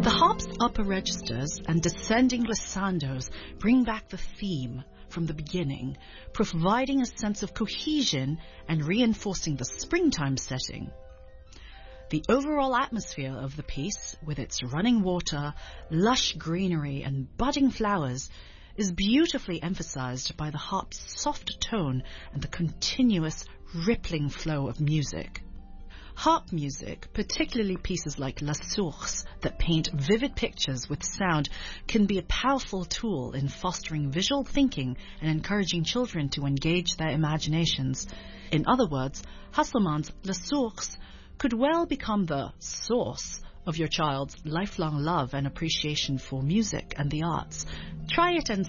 The harp's upper registers and descending glissandos bring back the theme from the beginning, providing a sense of cohesion and reinforcing the springtime setting. The overall atmosphere of the piece, with its running water, lush greenery and budding flowers, is beautifully emphasized by the harp's soft tone and the continuous rippling flow of music. Harp music, particularly pieces like La Source that paint vivid pictures with sound, can be a powerful tool in fostering visual thinking and encouraging children to engage their imaginations. In other words, Hasselmann's La Source could well become the source of your child's lifelong love and appreciation for music and the arts. Try it and